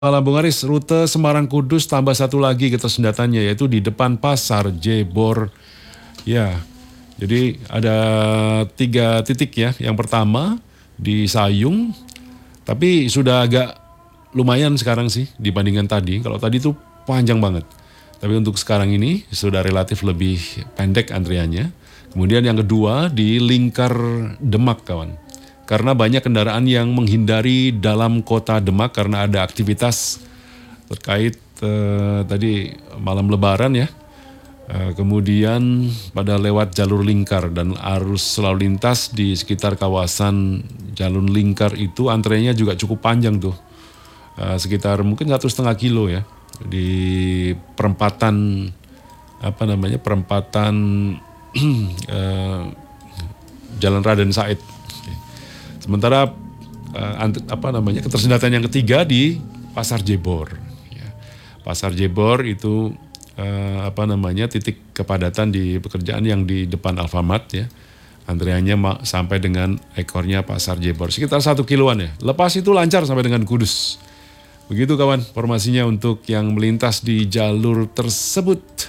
Malam Bung Aris, rute Semarang Kudus tambah satu lagi ketersendatannya yaitu di depan Pasar Jebor. Ya, jadi ada 3 titik ya. Yang pertama di Sayung, tapi sudah agak lumayan sekarang sih dibandingkan tadi. Kalau tadi tuh panjang banget. Tapi untuk sekarang ini sudah relatif lebih pendek antriannya. Kemudian yang kedua di Lingkar Demak kawan. Karena banyak kendaraan yang menghindari dalam kota Demak karena ada aktivitas terkait tadi malam Lebaran ya. Kemudian pada lewat jalur lingkar dan arus lalu lintas di sekitar kawasan jalur lingkar itu antrenya juga cukup panjang tuh. Sekitar mungkin 1,5 kilo ya di perempatan perempatan Jalan Raden Said. Sementara ketersendatan yang ketiga di Pasar Jebor. Ya. Pasar Jebor itu titik kepadatan di pekerjaan yang di depan Alfamart ya. Antriannya sampai dengan ekornya Pasar Jebor sekitar 1 kiloan ya. Lepas itu lancar sampai dengan Kudus. Begitu kawan, informasinya untuk yang melintas di jalur tersebut.